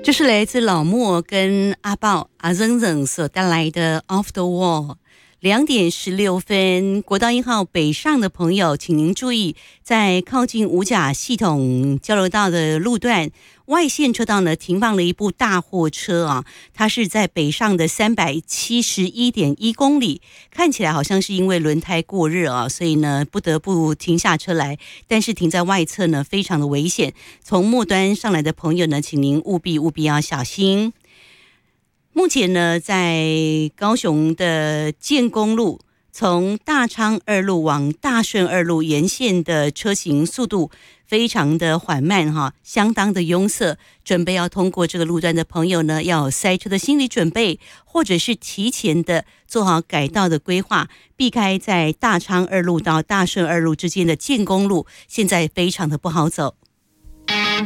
这是来自老莫跟阿豹阿扔扔所带来的 Off the Wall。2:16，国道1号北上的朋友，请您注意，在靠近五甲系统交流道的路段外线车道呢，停放了一部大货车啊，它是在北上的371.1公里，看起来好像是因为轮胎过热啊，所以呢不得不停下车来，但是停在外侧呢非常的危险，从末端上来的朋友呢，请您务必要小心。目前呢，在高雄的建功路，从大昌二路往大顺二路沿线的车行速度非常的缓慢哈，相当的拥塞。准备要通过这个路段的朋友呢，要有塞车的心理准备，或者是提前的做好改道的规划，避开在大昌二路到大顺二路之间的建功路，现在非常的不好走。